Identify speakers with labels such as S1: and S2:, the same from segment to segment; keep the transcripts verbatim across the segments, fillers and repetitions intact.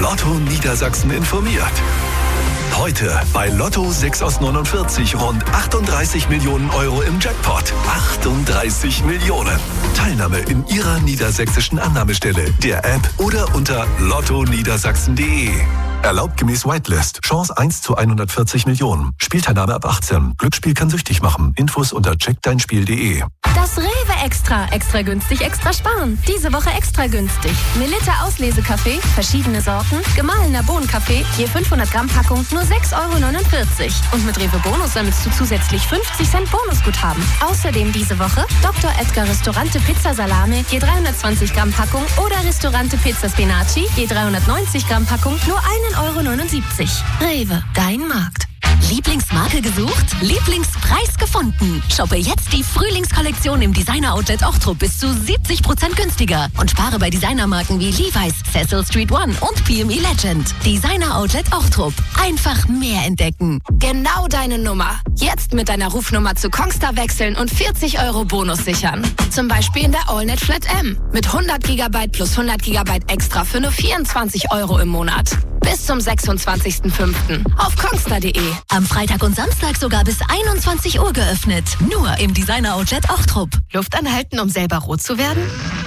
S1: Lotto Niedersachsen informiert. Heute bei Lotto sechs aus neunundvierzig rund achtunddreißig Millionen Euro im Jackpot. achtunddreißig Millionen. Teilnahme in Ihrer niedersächsischen Annahmestelle, der App oder unter lotto niedersachsen punkt de. Erlaubt gemäß Whitelist. Chance eins zu hundertvierzig Millionen. Spielteilnahme ab achtzehn. Glücksspiel kann süchtig machen. Infos unter check dein spiel punkt de.
S2: Das Rewe Extra. Extra günstig, extra sparen. Diese Woche extra günstig. Melitta Auslesekaffee, verschiedene Sorten, gemahlener Bohnenkaffee, je fünfhundert Gramm Packung, nur sechs Euro neunundvierzig. Und mit Rewe Bonus sammelst du zusätzlich fünfzig Cent Bonusguthaben. Außerdem diese Woche Doktor Edgar Ristorante Pizza Salame, je dreihundertzwanzig Gramm Packung oder Ristorante Pizza Spinaci, je dreihundertneunzig Gramm Packung, nur einen Euro neunundsiebzig. Rewe, dein Markt.
S3: Lieblingsmarke gesucht? Lieblingspreis gefunden. Shoppe jetzt die Frühlingskollektion im Designer-Outlet Ochtrup bis zu siebzig Prozent günstiger und spare bei Designermarken wie Levi's, Cecil Street One und P M E Legend. Designer-Outlet Ochtrup. Einfach mehr entdecken.
S2: Genau deine Nummer. Jetzt mit deiner Rufnummer zu Kongstar wechseln und vierzig Euro Bonus sichern. Zum Beispiel in der AllNet Flat M. Mit hundert Gigabyte plus hundert Gigabyte extra für nur vierundzwanzig Euro im Monat. Bis zum sechsundzwanzigsten fünften auf kongstar punkt de.
S3: Am Freitag und Samstag sogar bis einundzwanzig Uhr geöffnet. Nur im Designer-Outlet Ochtrup.
S2: Luft anhalten, um selber rot zu werden?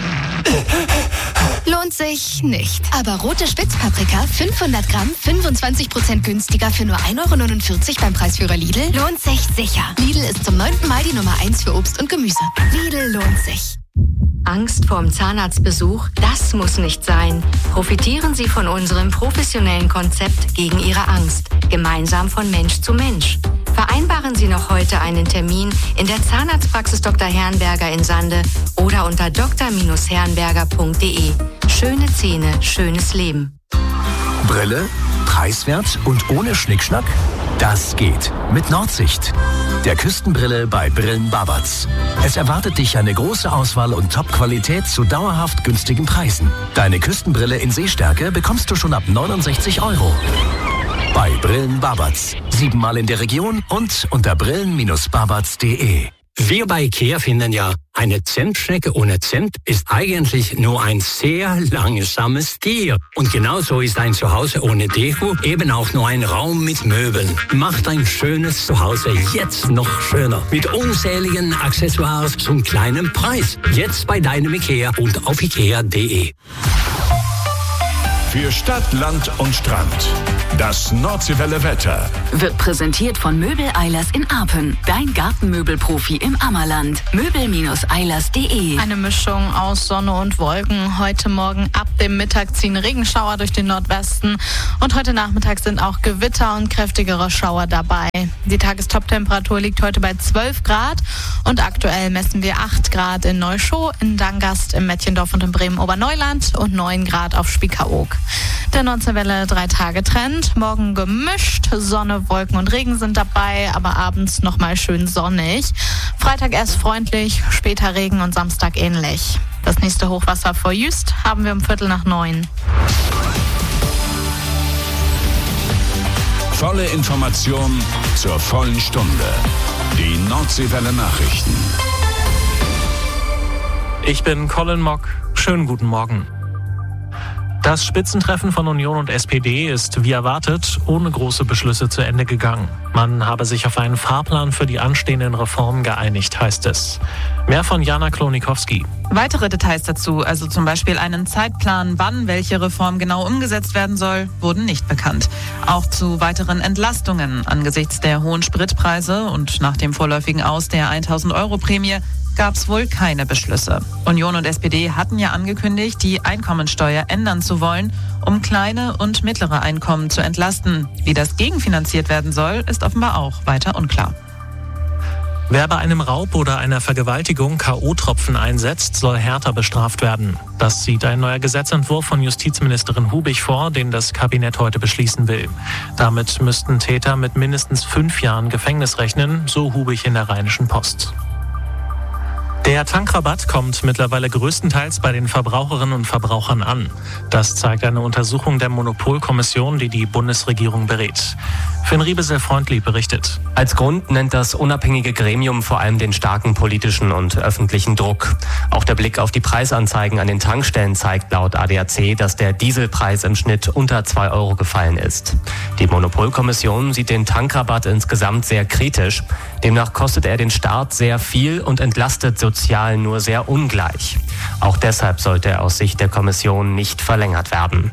S2: Lohnt sich nicht. Aber rote Spitzpaprika, fünfhundert Gramm, fünfundzwanzig Prozent günstiger für nur ein Euro neunundvierzig beim Preisführer Lidl, lohnt sich sicher. Lidl ist zum neunten Mal die Nummer eins für Obst und Gemüse. Lidl lohnt sich.
S4: Angst vorm Zahnarztbesuch? Das muss nicht sein. Profitieren Sie von unserem professionellen Konzept gegen Ihre Angst. Gemeinsam von Mensch zu Mensch. Vereinbaren Sie noch heute einen Termin in der Zahnarztpraxis Doktor Herrenberger in Sande oder unter d r herrenberger punkt de. Schöne Zähne, schönes Leben.
S5: Brille, preiswert und ohne Schnickschnack? Das geht mit Nordsicht. Der Küstenbrille bei Brillen Babatz. Es erwartet dich eine große Auswahl und Top-Qualität zu dauerhaft günstigen Preisen. Deine Küstenbrille in Sehstärke bekommst du schon ab neunundsechzig Euro. Bei Brillen Babatz. Siebenmal in der Region und unter brillen babatz punkt de.
S6: Wir bei IKEA finden ja, eine Zentschnecke ohne Zent ist eigentlich nur ein sehr langsames Tier. Und genauso ist ein Zuhause ohne Deko eben auch nur ein Raum mit Möbeln. Macht ein schönes Zuhause jetzt noch schöner. Mit unzähligen Accessoires zum kleinen Preis. Jetzt bei deinem IKEA und auf ikea punkt de.
S1: Für Stadt, Land und Strand. Das Nordseewelle Wetter.
S7: Wird präsentiert von Möbel Eilers in Apen. Dein Gartenmöbelprofi im Ammerland. Möbel Eilers punkt de.
S8: Eine Mischung aus Sonne und Wolken. Heute Morgen ab dem Mittag ziehen Regenschauer durch den Nordwesten. Und heute Nachmittag sind auch Gewitter und kräftigere Schauer dabei. Die Tagestoptemperatur liegt heute bei zwölf Grad. Und aktuell messen wir acht Grad in Neuschow, in Dangast, im Mettjendorf und in Bremen-Oberneuland und neun Grad auf Spiekeroog. Der Nordseewelle drei Tage Trend. Morgen gemischt. Sonne, Wolken und Regen sind dabei, aber abends nochmal schön sonnig. Freitag erst freundlich, später Regen und Samstag ähnlich. Das nächste Hochwasser vor Jüst haben wir um Viertel nach neun.
S1: Volle Information zur vollen Stunde. Die Nordseewelle Nachrichten.
S9: Ich bin Colin Mock. Schönen guten Morgen. Das Spitzentreffen von Union und S P D ist, wie erwartet, ohne große Beschlüsse zu Ende gegangen. Man habe sich auf einen Fahrplan für die anstehenden Reformen geeinigt, heißt es. Mehr von Jana Klonikowski.
S10: Weitere Details dazu, also zum Beispiel einen Zeitplan, wann welche Reform genau umgesetzt werden soll, wurden nicht bekannt. Auch zu weiteren Entlastungen angesichts der hohen Spritpreise und nach dem vorläufigen Aus der tausend Euro Prämie gab es wohl keine Beschlüsse. Union und S P D hatten ja angekündigt, die Einkommensteuer ändern zu wollen, um kleine und mittlere Einkommen zu entlasten. Wie das gegenfinanziert werden soll, ist offenbar auch weiter unklar.
S9: Wer bei einem Raub oder einer Vergewaltigung K O-Tropfen einsetzt, soll härter bestraft werden. Das sieht ein neuer Gesetzentwurf von Justizministerin Hubig vor, den das Kabinett heute beschließen will. Damit müssten Täter mit mindestens fünf Jahren Gefängnis rechnen, so Hubig in der Rheinischen Post. Der Tankrabatt kommt mittlerweile größtenteils bei den Verbraucherinnen und Verbrauchern an. Das zeigt eine Untersuchung der Monopolkommission, die die Bundesregierung berät. Finn Riebesel-Freundlieb berichtet.
S11: Als Grund nennt das unabhängige Gremium vor allem den starken politischen und öffentlichen Druck. Auch der Blick auf die Preisanzeigen an den Tankstellen zeigt laut A D A C, dass der Dieselpreis im Schnitt unter zwei Euro gefallen ist. Die Monopolkommission sieht den Tankrabatt insgesamt sehr kritisch. Demnach kostet er den Staat sehr viel und entlastet sozial nur sehr ungleich. Auch deshalb sollte er aus Sicht der Kommission nicht verlängert werden.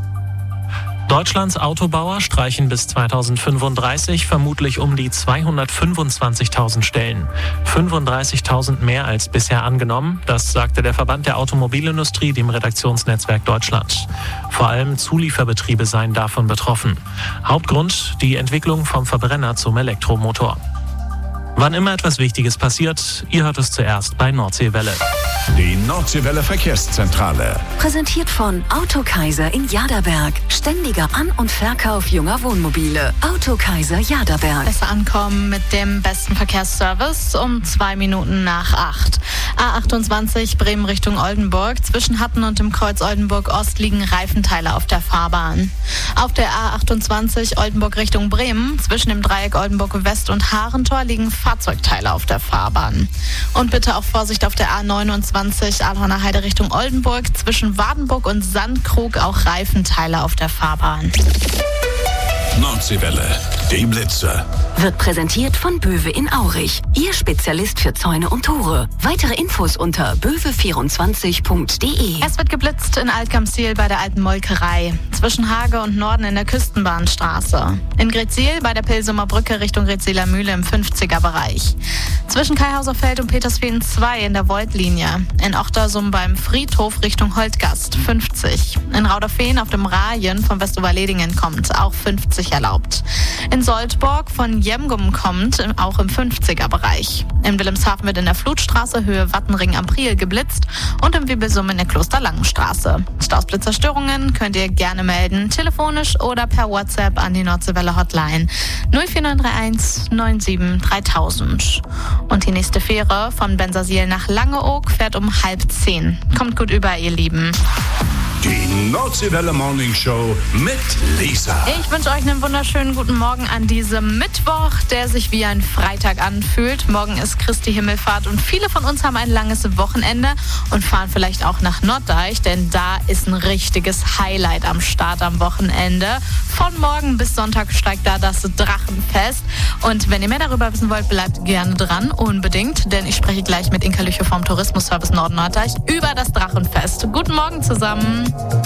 S9: Deutschlands Autobauer streichen bis zweitausendfünfunddreißig vermutlich um die zweihundertfünfundzwanzigtausend Stellen. fünfunddreißigtausend mehr als bisher angenommen, das sagte der Verband der Automobilindustrie dem Redaktionsnetzwerk Deutschland. Vor allem Zulieferbetriebe seien davon betroffen. Hauptgrund die Entwicklung vom Verbrenner zum Elektromotor. Wann immer etwas Wichtiges passiert, ihr hört es zuerst bei Nordseewelle.
S1: Die Nordseewelle Verkehrszentrale.
S3: Präsentiert von Autokaiser in Jaderberg. Ständiger An- und Verkauf junger Wohnmobile. Autokaiser Jaderberg.
S8: Besser ankommen mit dem besten Verkehrsservice um zwei Minuten nach acht. A achtundzwanzig Bremen Richtung Oldenburg. Zwischen Hatten und dem Kreuz Oldenburg Ost liegen Reifenteile auf der Fahrbahn. Auf der A achtundzwanzig Oldenburg Richtung Bremen. Zwischen dem Dreieck Oldenburg West und Harentor liegen Fahrzeugteile auf der Fahrbahn. Und bitte auch Vorsicht auf der A neunundzwanzig Adorner Heide Richtung Oldenburg. Zwischen Wadenburg und Sandkrug auch Reifenteile auf der Fahrbahn.
S1: Nordseewelle, die Blitze.
S3: Wird präsentiert von Böwe in Aurich. Ihr Spezialist für Zäune und Tore. Weitere Infos unter böwe vierundzwanzig punkt de.
S8: Es wird geblitzt in Altkamsiel bei der Alten Molkerei. Zwischen Hage und Norden in der Küstenbahnstraße. In Gretzil bei der Pilsumer Brücke Richtung Gretziler Mühle im fünfziger Bereich. Zwischen Kaihauser Feld und Petersfehn zwei in der Voltlinie. In Ochtersum beim Friedhof Richtung Holtgast fünfzig. In Rauderfehn auf dem Rajen von Westoverledingen kommt auch fünfzig erlaubt. In Soldborg von Jemgum kommt auch im fünfziger Bereich. In Wilhelmshaven wird in der Flutstraße Höhe Wattenring am Priel geblitzt und im Wiebelsum in der Klosterlangenstraße. Stausblitzerstörungen könnt ihr gerne melden, telefonisch oder per WhatsApp an die Nordseewelle Hotline null vier neun drei eins neun sieben dreitausend. Und die nächste Fähre von Bensersiel nach Langeoog fährt um halb zehn. Kommt gut über, ihr Lieben.
S1: Die Nordseewelle Morning Show mit Lisa.
S8: Ich wünsche euch einen wunderschönen guten Morgen an diesem Mittwoch, der sich wie ein Freitag anfühlt. Morgen ist Christi Himmelfahrt und viele von uns haben ein langes Wochenende und fahren vielleicht auch nach Norddeich, denn da ist ein richtiges Highlight am Start am Wochenende. Von morgen bis Sonntag steigt da das Drachenfest. Und wenn ihr mehr darüber wissen wollt, bleibt gerne dran, unbedingt, denn ich spreche gleich mit Inka Lüche vom Tourismusservice Nord-Norddeich über das Drachenfest. Guten Morgen zusammen.